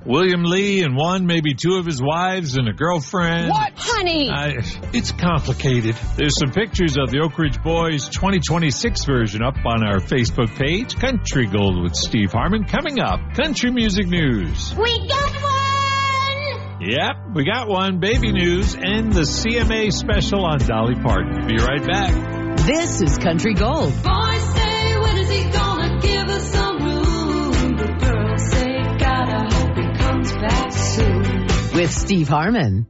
William Lee and one, maybe two of his wives and a girlfriend. What? Honey! It's complicated. There's some pictures of the Oak Ridge Boys 2026 version up on our Facebook page. Country Gold with Steve Harmon. Coming up, country music news. We got one! Yep, we got one. Baby news and the CMA special on Dolly Parton. Be right back. This is Country Gold. Boys say, when is he gonna give us some room? The girls say, God, I hope he comes back soon. With Steve Harmon.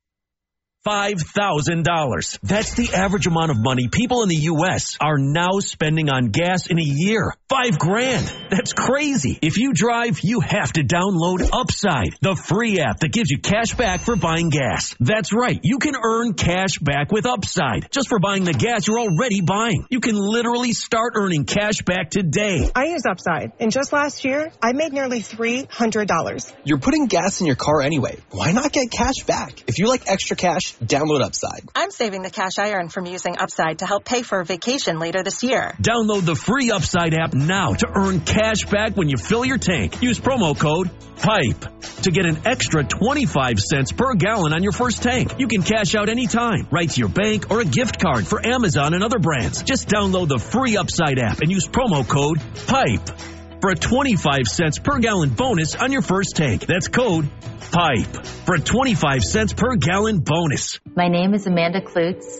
$5,000. That's the average amount of money people in the U.S. are now spending on gas in a year. $5,000. That's crazy. If you drive, you have to download Upside, the free app that gives you cash back for buying gas. That's right. You can earn cash back with Upside just for buying the gas you're already buying. You can literally start earning cash back today. I use Upside, and just last year, I made nearly $300. You're putting gas in your car anyway. Why not get cash back? If you like extra cash, download Upside. I'm saving the cash I earn from using Upside to help pay for a vacation later this year. Download the free Upside app now to earn cash back when you fill your tank. Use promo code PIPE to get an extra 25 cents per gallon on your first tank. You can cash out anytime, right to your bank or a gift card for Amazon and other brands. Just download the free Upside app and use promo code PIPE for a 25 cents per gallon bonus on your first tank. That's code PIPE for a 25 cents per gallon bonus. My name is Amanda Klutz.